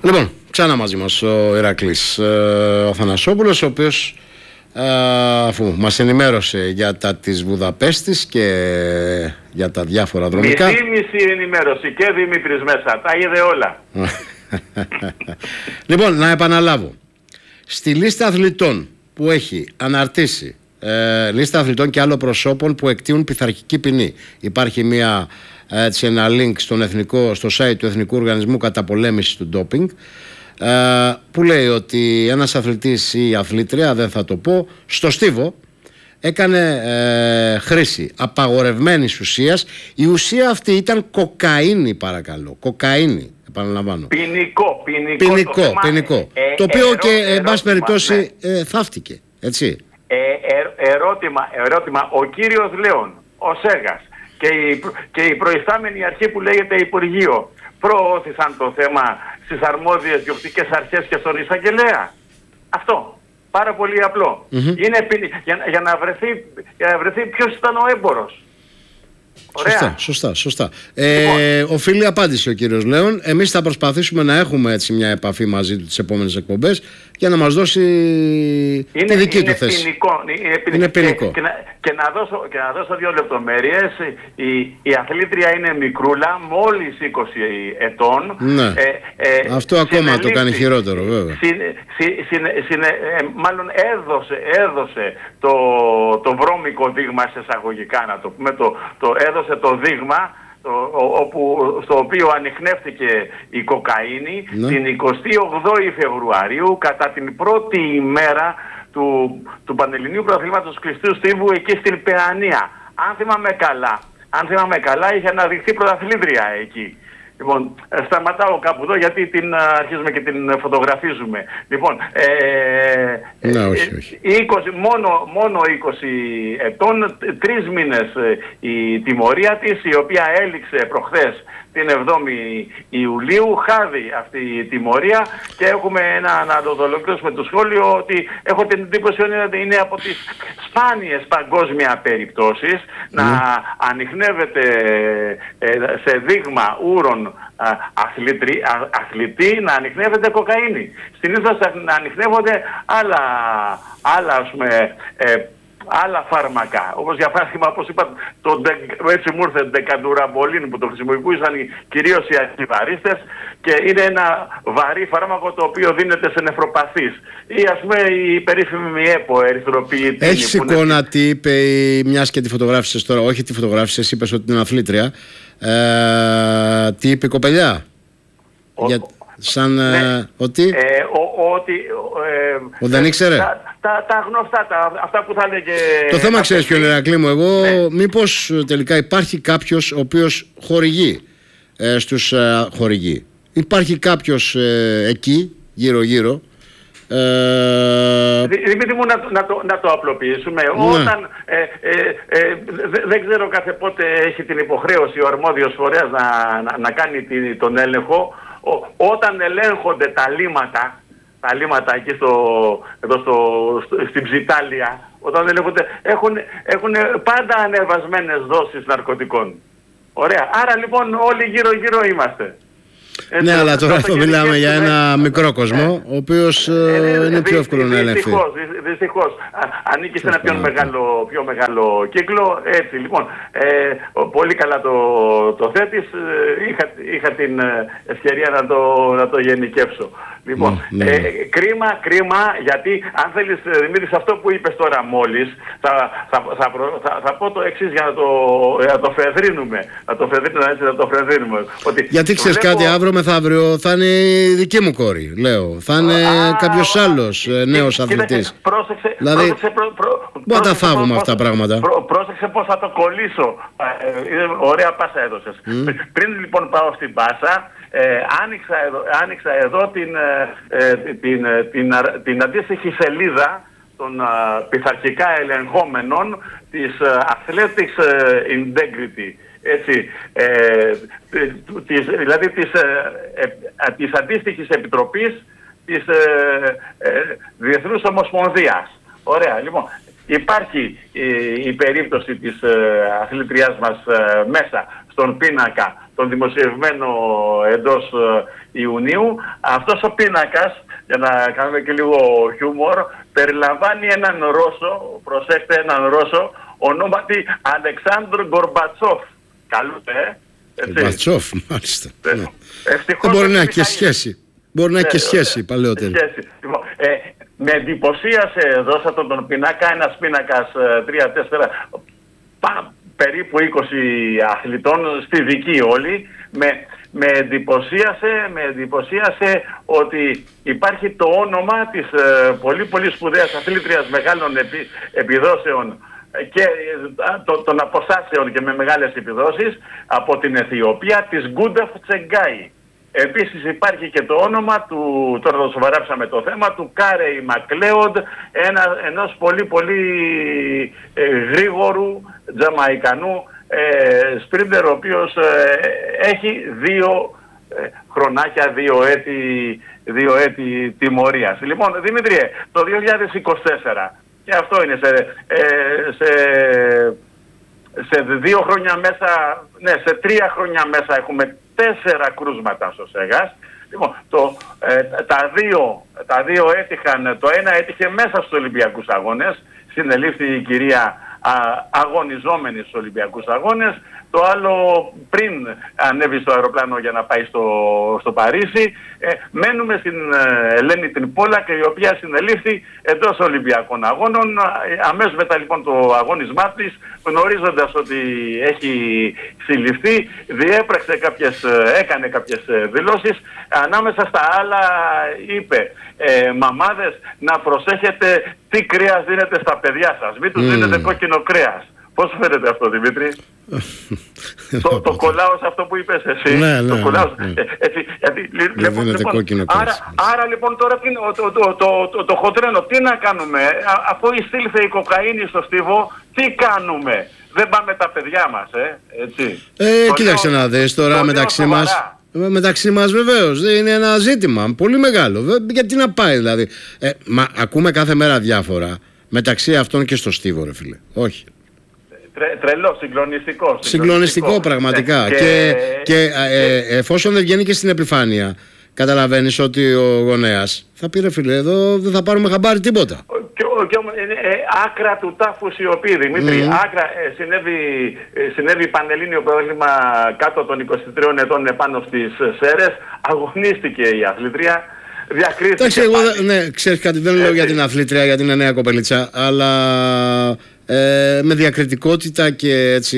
Λοιπόν, ξανά μαζί μας ο Ηρακλής Αθανασόπουλος, ο οποίος αφού μας ενημέρωσε για τα της Βουδαπέστης και για τα διάφορα δρομικά. Μισή ενημέρωση και Δημήτρης μέσα, τα είδε όλα. Λοιπόν, να επαναλάβω. Στη λίστα αθλητών που έχει αναρτήσει, λίστα αθλητών και άλλων προσώπων που εκτείουν πειθαρχική ποινή, υπάρχει ένα link στο site του Εθνικού Οργανισμού Καταπολέμησης του Ντόπινγκ, που λέει ότι ένας αθλητής ή αθλήτρια, δεν θα το πω, στο στίβο έκανε χρήση απαγορευμένης ουσίας. Η ουσία αυτή ήταν κοκαίνη, παρακαλώ. Κοκαίνη, επαναλαμβάνω. Ποινικό. Το οποίο και εν πάση περιπτώσει θαύτηκε, έτσι. Ερώτημα. Ο κύριος Λέων, ο Σέγας και η προϊστάμενη αρχή που λέγεται Υπουργείο προώθησαν το θέμα στις αρμόδιες διοκτικές αρχές και στον εισαγγελέα. Αυτό. Πάρα πολύ απλό. Είναι για να βρεθεί ποιος ήταν ο έμπορος. Ωραία. Σωστά. Οφείλει απάντηση ο κύριος Λέων. Εμείς θα προσπαθήσουμε να έχουμε έτσι μια επαφή μαζί του τις επόμενες εκπομπές για να μας δώσει τη δική του θέση. Είναι ποινικό. Και να δώσω 2 λεπτομέρειες. Η αθλήτρια είναι μικρούλα, μόλις 20 ετών. Ναι. Αυτό ακόμα το κάνει χειρότερο, βέβαια. Μάλλον έδωσε το βρώμικο δείγμα σε εισαγωγικά, να το πούμε, έδωσε το δείγμα στο οποίο ανιχνεύτηκε η κοκαίνη την 28η Φεβρουαρίου, κατά την πρώτη ημέρα του Πανελληνίου Πρωταθλήματος Κλειστού Στίβου εκεί στην Παιανία. Αν θυμάμαι καλά, είχε αναδειχθεί πρωταθλήτρια εκεί. Λοιπόν, σταματάω κάπου εδώ γιατί αρχίζουμε και την φωτογραφίζουμε. Λοιπόν, όχι. 20 ετών, 3 μήνες η τιμωρία της, η οποία έληξε προχθές την 7η Ιουλίου, χάδι αυτή η τιμωρία, και έχουμε να το ολοκληρώσουμε το σχόλιο ότι έχω την εντύπωση ότι είναι από τις σπάνιες παγκόσμια περιπτώσεις να ανιχνεύεται σε δείγμα ούρων αθλητή να ανιχνεύεται κοκαίνη. Συνήθως να ανιχνεύονται άλλα φάρμακα, όπως για παράδειγμα, όπως είπα, έτσι μου ήρθε, ντεκαντουραμπολίν, που το χρησιμοποιούσαν κυρίως οι αρχιβαρίστες, και είναι ένα βαρύ φάρμακο το οποίο δίνεται σε νεφροπαθείς, ή ας πούμε η περίφημη ΕΠΟ, ερυθροποιητίνη. Έχεις εικόνα τι είπε, μιας και τη φωτογράφησες τώρα, όχι τη φωτογράφησες, είπες ότι είναι αθλήτρια, τι είπε η κοπελιά? Ότι δεν ήξερε. Τα γνωστά, αυτά που θα έλεγε. Το θέμα ξέρεις ποιο είναι, Ηρακλή μου, εγώ μήπως τελικά υπάρχει κάποιος ο οποίος χορηγεί χορηγεί. Υπάρχει κάποιος εκεί γύρω Δημήτρη μου, να το απλοποιήσουμε. Όταν δεν ξέρω κάθε πότε έχει την υποχρέωση ο αρμόδιος φορέας να κάνει τον έλεγχο, όταν ελέγχονται τα λίμματα εκεί στην Ψιτάλια, όταν ελέγχονται, έχουν πάντα ανεβασμένες δόσεις ναρκωτικών. Ωραία. Άρα λοιπόν όλοι γύρω είμαστε. Ναι, αλλά τώρα εδώ μιλάμε για ένα μικρό κόσμο, ο οποίος είναι πιο εύκολο να ελεγχθεί. Δυστυχώς. Ανήκει σε ένα πιο μεγάλο κύκλο. Έτσι, λοιπόν, πολύ καλά το θέτεις. Είχα την ευκαιρία να το γενικεύσω. Λοιπόν, κρίμα, γιατί αν θέλεις, Δημήτρη, αυτό που είπες τώρα μόλις, θα πω το εξής για να το φεδρίνουμε. Να το φεδρίνουμε. Γιατί ξέρεις κάτι, αύριο μεθαύριο θα είναι η δική μου κόρη, λέω. Θα είναι κάποιος άλλος νέος αθλητής. Πρόσεξε. Δηλαδή, πού τα θάβουμε αυτά τα πράγματα. Πρόσεξε πώς θα το κολλήσω. Ωραία πάσα έδωσες. Πριν λοιπόν πάω στην πάσα, άνοιξα εδώ την αντίστοιχη σελίδα των πειθαρχικά ελεγχόμενων της Athletics Integrity. Έτσι, δηλαδή της αντίστοιχης επιτροπής της Διεθνούς Ομοσπονδίας. Ωραία, λοιπόν, υπάρχει η περίπτωση της αθλητριάς μας μέσα στον πίνακα τον δημοσιευμένο εντός Ιουνίου. Αυτός ο πίνακας, για να κάνουμε και λίγο χιούμορ, περιλαμβάνει έναν Ρώσο, προσέξτε, έναν Ρώσο, ονόματι Αλεξάνδρ Γκορμπατσόφ. Καλούτε, Γκορμπατσόφ, μάλιστα. Ευτυχώς μπορεί να έχει και σχέση. Μπορεί να έχει και σχέση παλαιότερη. Λοιπόν, με εντυπωσίασε, δώσα τον πινάκα, ένας πίνακας 3-4, περίπου 20 αθλητών, στη δική όλοι. Με εντυπωσίασε ότι υπάρχει το όνομα της πολύ πολύ σπουδαίας αθλήτριας μεγάλων επιδόσεων και των αποστάσεων και με μεγάλες επιδόσεις από την Αιθιοπία, της Γκούνταφ Τσεγκάη. Επίσης υπάρχει και το όνομα του, τώρα το σοβαρέψαμε το θέμα, του Κάρεϊ Μακλέοντ, ενός πολύ πολύ γρήγορου Τζαμαϊκανού σπρίντερ, ο οποίος έχει 2 χρονάκια, 2 έτη τιμωρίας. Λοιπόν, Δημήτριε, το 2024, και αυτό είναι σε 2 χρόνια μέσα, ναι, σε 3 χρόνια μέσα έχουμε 4 κρούσματα στο ΣΕΓΑΣ. Λοιπόν, τα δύο έτυχαν, το ένα έτυχε μέσα στους Ολυμπιακούς Αγώνες, συνελήφθη η κυρία αγωνιζόμενη στους Ολυμπιακούς Αγώνες, το άλλο πριν ανέβει στο αεροπλάνο για να πάει στο Παρίσι. Μένουμε στην Ελένη την Πόλακ, η οποία συνελήφθη εντός Ολυμπιακών Αγώνων. Αμέσως μετά λοιπόν το αγώνισμά της, γνωρίζοντας ότι έχει συλληφθεί, έκανε κάποιες δηλώσεις. Ανάμεσα στα άλλα είπε, μαμάδες, να προσέχετε τι κρέας δίνετε στα παιδιά σας. Μην τους δίνετε κόκκινο κρέας. Πώς φαίνεται αυτό, Δημήτρη? Το κολλάω σε αυτό που είπες εσύ. Ναι. Άρα λοιπόν τώρα το χοντρένο, τι να κάνουμε? Αφού εισήλθε η κοκαίνη στο στίβο, τι κάνουμε? Δεν πάμε τα παιδιά μας, έτσι. Κοίταξε να δεις τώρα μεταξύ μας. Μεταξύ μας βεβαίως είναι ένα ζήτημα πολύ μεγάλο. Γιατί να πάει δηλαδή? Μα ακούμε κάθε μέρα διάφορα μεταξύ αυτών και στο στίβο, ρε φίλε. Όχι. Τρελό, συγκλονιστικό πραγματικά. Και εφόσον δεν βγαίνει και στην επιφάνεια, καταλαβαίνεις ότι ο γονέας θα πει, ρε φίλε, εδώ δεν θα πάρουμε χαμπάρι τίποτα. Άκρα του τάφου σιωπή, Δημήτρη. Συνέβη πανελλήνιο πρόβλημα κάτω των 23 ετών επάνω στις Σέρρες. Αγωνίστηκε η αθλήτρια. Εντάξει, εγώ ξέρεις κάτι, δεν λέω για την αθλήτρια, γιατί είναι νέα κοπελίτσα, αλλά με διακριτικότητα και έτσι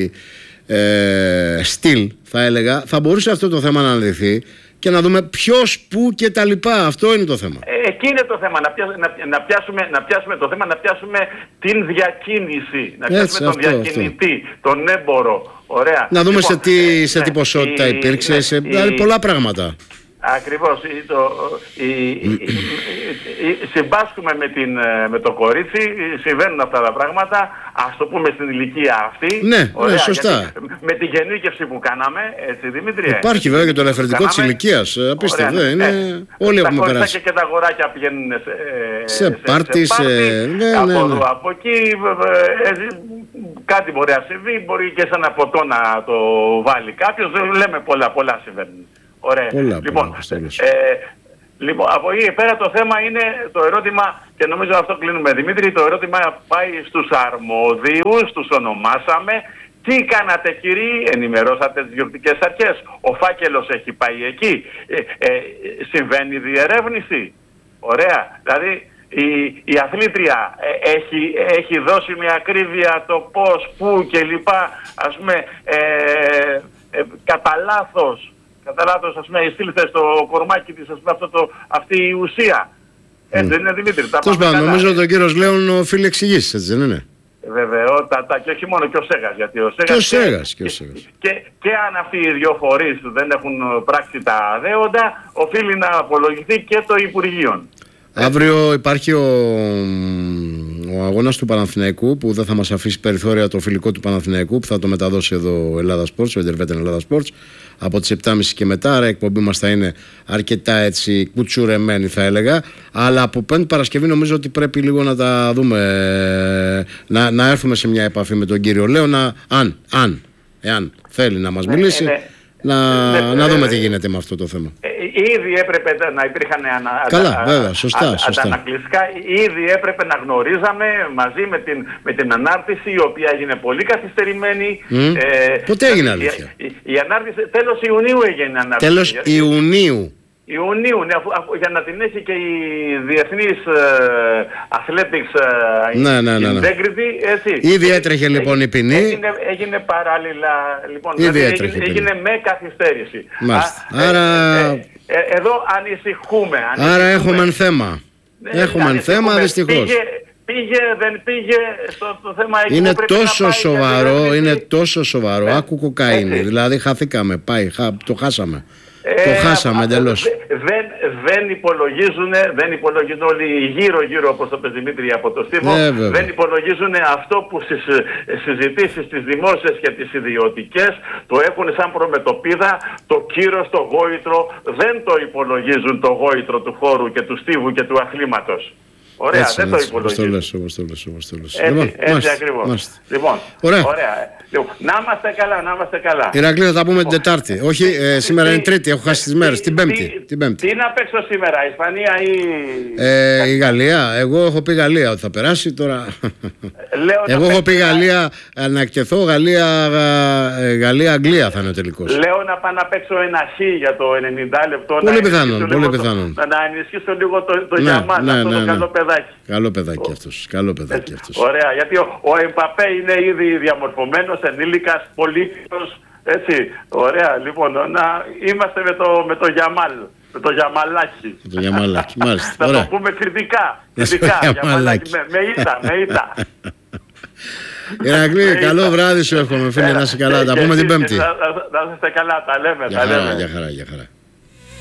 στυλ, θα έλεγα, θα μπορούσε αυτό το θέμα να αναλυθεί και να δούμε ποιος, πού και τα λοιπά. Αυτό είναι το θέμα. Εκεί είναι το θέμα. Να πιάσουμε το θέμα, να πιάσουμε την διακίνηση. Να πιάσουμε τον διακινητή, τον έμπορο. Ωραία. Να δούμε λοιπόν, σε τι ποσότητα υπήρξε, δηλαδή πολλά πράγματα. Ακριβώς. Συμπάσχουμε με το κορίτσι, συμβαίνουν αυτά τα πράγματα, ας το πούμε στην ηλικία αυτή. Ναι, ωραία, σωστά. Με τη γενίκευση που κάναμε, έτσι, Δημήτρη. Υπάρχει βέβαια και το ελευθερωτικό της ηλικίας, απίστευτο. Όλοι έχουμε περάσει. Και τα αγοράκια πηγαίνουν σε πάρτι, από εκεί. Κάτι μπορεί να συμβεί, μπορεί και σε ένα ποτό να το βάλει κάποιος. Δεν λέμε πολλά συμβαίνουν. Ωραία. Λοιπόν, από εκεί πέρα το θέμα είναι το ερώτημα, και νομίζω αυτό κλείνουμε, Δημήτρη, το ερώτημα πάει στους αρμόδιους, τους ονομάσαμε. Τι κάνατε, κύριοι? Ενημερώσατε τις διοκτικές αρχές? Ο φάκελος έχει πάει εκεί? Συμβαίνει διερεύνηση? Ωραία. Δηλαδή η αθλήτρια έχει δώσει με ακρίβεια το πώς, πού και λοιπά, ας πούμε, κατά λάθος, ας πούμε, στείλτε στο κορμάκι της, ας πούμε, αυτή η ουσία. Έτσι δεν είναι, Δημήτρη? Τέλος πάντων, νομίζω ότι ο κύριος Λέων οφείλει εξηγήσεις, έτσι δεν είναι? Βεβαιότατα, και όχι μόνο, και ο ΣΕΓΑΣ. Γιατί ο ΣΕΓΑΣ και αν αυτοί οι δύο φορείς δεν έχουν πράξει τα δέοντα, οφείλει να απολογηθεί και το Υπουργείο. Αύριο υπάρχει ο αγώνας του Παναθηναϊκού, που δεν θα μας αφήσει περιθώρια, το φιλικό του Παναθηναϊκού, που θα το μεταδώσει εδώ Ελλάδα Sports, ο Εντερβέτεν Ελλάδα Sports, από τις 7.30 και μετά. Άρα η εκπομπή μας θα είναι αρκετά έτσι κουτσουρεμένη, θα έλεγα. Αλλά από Πέμπτη Παρασκευή νομίζω ότι πρέπει λίγο να τα δούμε, να έρθουμε σε μια επαφή με τον κύριο Λέωνα, εάν θέλει να μας μιλήσει. να δούμε τι γίνεται με αυτό το θέμα. Ήδη έπρεπε να υπήρχαν αντανακλειστικά, ήδη έπρεπε να γνωρίζαμε μαζί με την ανάρτηση, η οποία έγινε πολύ καθυστερημένη. Πότε έγινε αλήθεια? Η ανάρτηση τέλος Ιουνίου έγινε η ανάρτηση. Τέλος Ιουνίου. Ιουνίου, ναι, για να την έχει και η Διεθνής Athletics Integrity, έτσι. Ήδη έτρεχε λοιπόν η ποινή. Έγινε παράλληλα, λοιπόν, ήδη δηλαδή έγινε με καθυστέρηση. Άρα... εδώ ανησυχούμε. Άρα έχουμε θέμα. Έχουμε θέμα, δυστυχώς. Πήγε, δεν πήγε στο θέμα εκεί. Είναι τόσο σοβαρό, είναι τόσο σοβαρό. Άκου κοκαίνη, δηλαδή χαθήκαμε, το χάσαμε. Το χάσαμε εντελώς. Δεν υπολογίζουν όλοι γύρω-γύρω, όπως το είπε Δημήτρη από το Στίβο, δεν υπολογίζουν αυτό που στις συζητήσεις τις δημόσιες και τις ιδιωτικές το έχουν σαν προμετωπίδα, το κύρος, το γόητρο. Δεν το υπολογίζουν το γόητρο του χώρου και του Στίβου και του αθλήματος. Ωραία, έτσι, δεν το υπολογίζουν. Όπως το λες. Έτσι ακριβώς. Λοιπόν, ωραία. Να είμαστε καλά. Ηρακλή, θα τα πούμε την Τετάρτη. Όχι, σήμερα είναι Τρίτη, έχω χάσει τις μέρες. Την Πέμπτη. Τι να παίξω σήμερα, Ισπανία ή... η Γαλλία. Εγώ έχω πει Γαλλία ότι θα περάσει τώρα. Εγώ έχω πει Γαλλία, να εκτεθώ, Γαλλία-Αγγλία θα είναι ο τελικός. Λέω να πάω να παίξω ένα χ για το 90 λεπτό. Πολύ πιθανόν. Να ενισχύσω λίγο το Γιαμάλ, αυτό το καλό παιδάκι. Καλό παιδάκι αυτός. Ωραία, γιατί ο Εμπαπέ είναι ήδη διαμορφωμένος, ενήλικας, πολύτιμος, έτσι. Ωραία, λοιπόν, να είμαστε με το Γιαμάλ. Με το Γιαμαλάκι. Το Γιαμαλάκι, μάλιστα. Να το πούμε κριτικά. Γιαμαλάκι. Με ήττα. Ηρακλή, καλό βράδυ σου εύχομαι, φίλε, να είσαι καλά. Τα πούμε την Πέμπτη. Να είστε καλά, τα λέμε. Για χαρά.